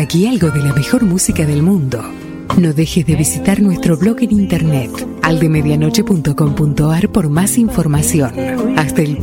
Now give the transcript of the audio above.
aquí algo de la mejor música del mundo. No dejes de visitar nuestro blog en internet aldemedianoche.com.ar por más información. Hasta el